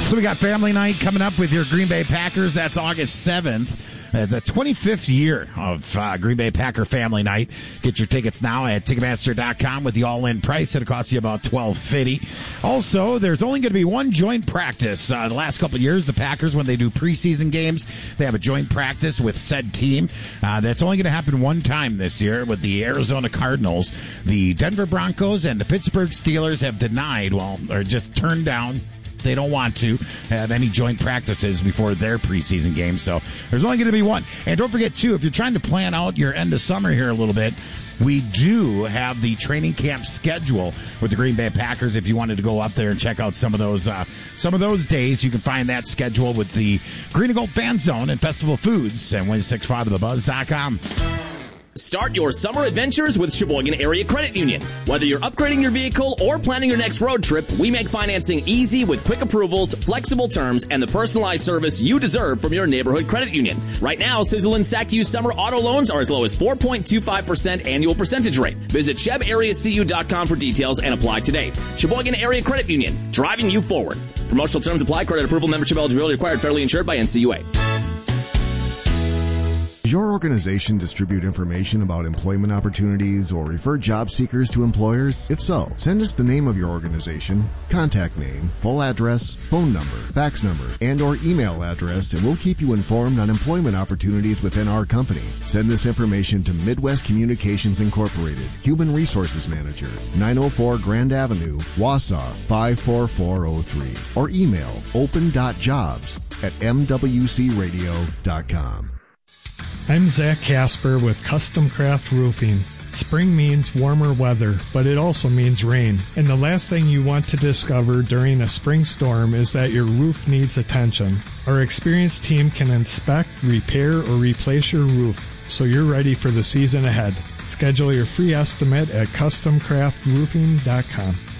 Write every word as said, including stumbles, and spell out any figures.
So we got family night coming up with your Green Bay Packers. That's August seventh. Uh, the twenty-fifth year of uh, Green Bay Packer Family Night. Get your tickets now at Ticketmaster dot com with the all-in price. It'll cost you about twelve fifty. Also, there's only going to be one joint practice. Uh, the last couple of years, the Packers, when they do preseason games, they have a joint practice with said team. Uh, that's only going to happen one time this year with the Arizona Cardinals. The Denver Broncos and the Pittsburgh Steelers have denied, well, or just turned down. They don't want to have any joint practices before their preseason game, so there's only going to be one. And don't forget, too, if you're trying to plan out your end of summer here a little bit, we do have the training camp schedule with the Green Bay Packers. If you wanted to go up there and check out some of those uh, some of those days, you can find that schedule with the Green and Gold Fan Zone and Festival Foods and win six five of the buzz dot com. Start your summer adventures with Sheboygan Area Credit Union. Whether you're upgrading your vehicle or planning your next road trip, we make financing easy with quick approvals, flexible terms, and the personalized service you deserve from your neighborhood credit union. Right now, Sizzle and S A C U summer auto loans are as low as four point two five percent annual percentage rate. Visit Sheb Area C U dot com for details and apply today. Sheboygan Area Credit Union, driving you forward. Promotional terms apply. Credit approval, membership eligibility required. Federally insured by N C U A. Does your organization distribute information about employment opportunities or refer job seekers to employers? If so, send us the name of your organization, contact name, full address, phone number, fax number, and or email address, and we'll keep you informed on employment opportunities within our company. Send this information to Midwest Communications Incorporated, Human Resources Manager, nine oh four Grand Avenue, Wausau, five four four oh three, or email open dot jobs at m w c radio dot com. I'm Zach Casper with Custom Craft Roofing. Spring means warmer weather, but it also means rain. And the last thing you want to discover during a spring storm is that your roof needs attention. Our experienced team can inspect, repair, or replace your roof so you're ready for the season ahead. Schedule your free estimate at custom craft roofing dot com.